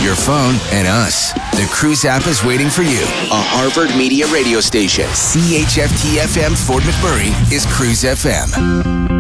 your phone, and us. The Cruise app is waiting for you. A Harvard Media Radio Station. CHFT-FM Fort McMurray is Cruise FM.